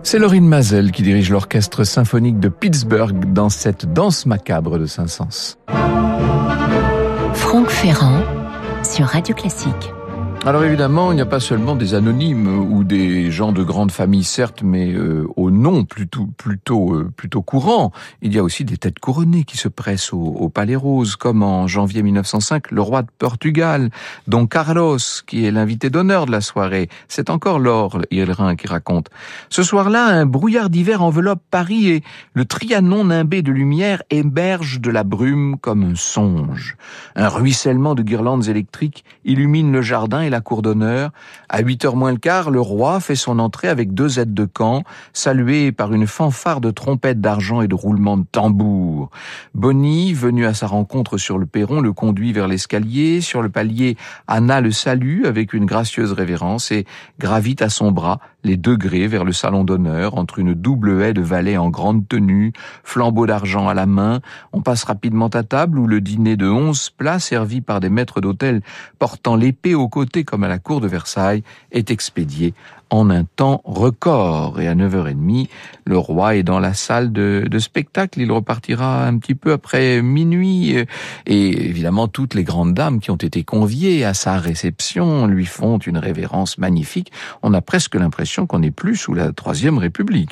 C'est Laurine Mazel qui dirige l'orchestre symphonique de Pittsburgh dans cette danse macabre de Saint-Saëns. Franck Ferrand sur Radio Classique. Alors évidemment, il n'y a pas seulement des anonymes ou des gens de grande famille, certes, mais au nom plutôt courant. Il y a aussi des têtes couronnées qui se pressent au Palais Rose, comme en janvier 1905, le roi de Portugal, Dom Carlos, qui est l'invité d'honneur de la soirée. C'est encore Laure Hillerin qui raconte. Ce soir-là, un brouillard d'hiver enveloppe Paris et le Trianon nimbé de lumière émerge de la brume comme un songe. Un ruissellement de guirlandes électriques illumine le jardin et la cour d'honneur. À 8h moins le quart, le roi fait son entrée avec 2 aides de camp, salués par une fanfare de trompettes d'argent et de roulements de tambours. Bonny, venu à sa rencontre sur le perron, le conduit vers l'escalier. Sur le palier, Anna le salue avec une gracieuse révérence et gravite à son bras les degrés vers le salon d'honneur, entre une double haie de valets en grande tenue, flambeau d'argent à la main. On passe rapidement à table où le dîner de 11 plats, servi par des maîtres d'hôtel portant l'épée au côté comme à la cour de Versailles, est expédié en un temps record. Et à 9h30, le roi est dans la salle de spectacle. Il repartira un petit peu après minuit. Et évidemment, toutes les grandes dames qui ont été conviées à sa réception lui font une révérence magnifique. On a presque l'impression qu'on n'est plus sous la Troisième République.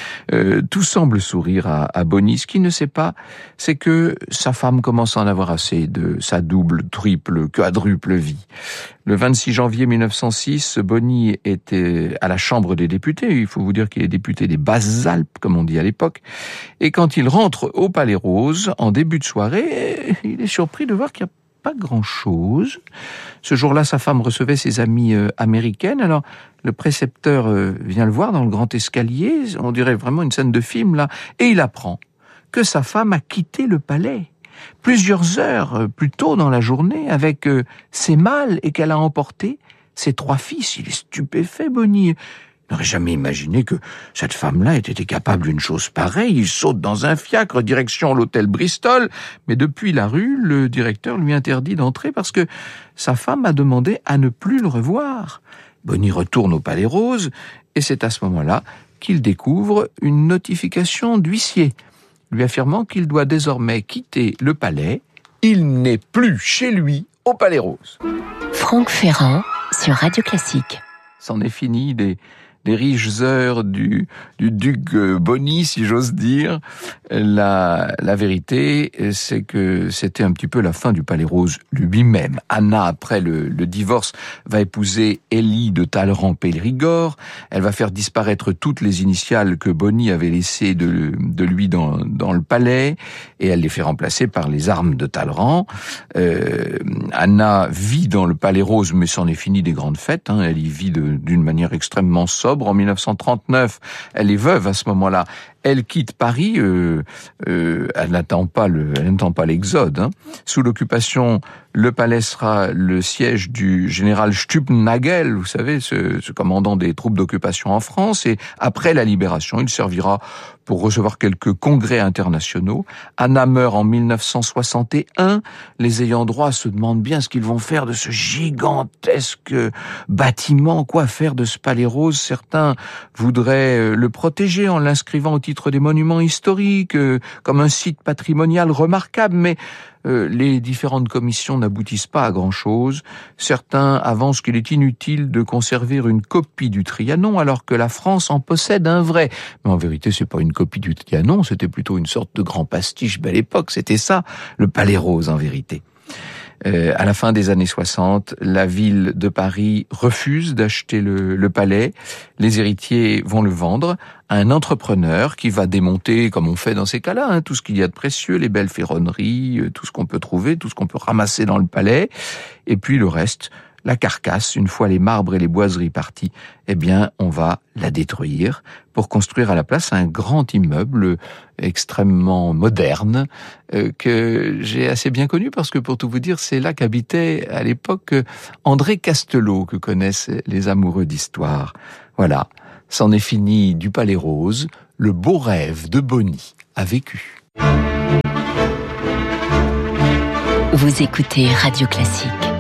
Tout semble sourire à Bonny. Ce qu'il ne sait pas, c'est que sa femme commence à en avoir assez de sa double, triple, quadruple vie. Le 26 janvier 1906, Bonny était à la Chambre des députés. Il faut vous dire qu'il est député des Basses-Alpes, comme on dit à l'époque. Et quand il rentre au Palais Rose, en début de soirée, il est surpris de voir qu'il n'y a pas grand-chose. Ce jour-là, sa femme recevait ses amies américaines. Alors, le précepteur vient le voir dans le grand escalier. On dirait vraiment une scène de film, là. Et il apprend que sa femme a quitté le palais plusieurs heures plus tôt dans la journée avec ses mâles et qu'elle a emporté ses 3 fils. Il est stupéfait, Bonny. Il n'aurait jamais imaginé que cette femme-là ait été capable d'une chose pareille. Il saute dans un fiacre, direction l'hôtel Bristol, mais depuis la rue, le directeur lui interdit d'entrer parce que sa femme a demandé à ne plus le revoir. Bonny retourne au Palais Rose et c'est à ce moment-là qu'il découvre une notification d'huissier lui affirmant qu'il doit désormais quitter le palais. Il n'est plus chez lui au Palais Rose. Franck Ferrand sur Radio Classique. C'en est fini des riches heures du duc Bonny, si j'ose dire. La vérité, c'est que c'était un petit peu la fin du Palais Rose lui-même. Anna, après le divorce, va épouser Élie de Talleyrand-Périgord. Elle va faire disparaître toutes les initiales que Bonny avait laissées de lui dans le palais, et elle les fait remplacer par les armes de Talleyrand. Anna vit dans le Palais Rose, mais c'en est fini des grandes fêtes. Elle y vit d'une manière extrêmement sobre. En 1939, elle est veuve à ce moment-là. Elle quitte Paris, elle n'attend pas l'exode. Sous l'occupation, le palais sera le siège du général Stubnagel, vous savez, ce commandant des troupes d'occupation en France, et après la libération, il servira pour recevoir quelques congrès internationaux. Anna meurt en 1961. Les ayants droit se demandent bien ce qu'ils vont faire de ce gigantesque bâtiment. Quoi faire de ce Palais Rose? Certains voudraient le protéger en l'inscrivant au titre des monuments historiques, comme un site patrimonial remarquable, mais les différentes commissions n'aboutissent pas à grand-chose. Certains avancent qu'il est inutile de conserver une copie du Trianon alors que la France en possède un vrai. Mais en vérité, c'est pas une copie du Trianon, c'était plutôt une sorte de grand pastiche belle époque. C'était ça, le Palais Rose en vérité. À la fin des années 60, la ville de Paris refuse d'acheter le palais. Les héritiers vont le vendre à un entrepreneur qui va démonter, comme on fait dans ces cas-là, tout ce qu'il y a de précieux, les belles ferronneries, tout ce qu'on peut trouver, tout ce qu'on peut ramasser dans le palais. Et puis le reste, la carcasse, une fois les marbres et les boiseries partis, on va la détruire pour construire à la place un grand immeuble extrêmement moderne que j'ai assez bien connu parce que, pour tout vous dire, c'est là qu'habitait à l'époque André Castelot, que connaissent les amoureux d'histoire. Voilà, c'en est fini du Palais Rose, le beau rêve de Bonny a vécu. Vous écoutez Radio Classique.